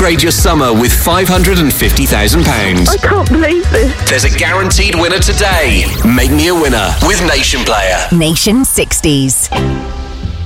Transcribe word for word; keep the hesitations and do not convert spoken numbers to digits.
upgrade your summer with five hundred fifty thousand pounds. I can't believe this. There's a guaranteed winner today. Make me a winner with Nation Player. Nation sixties.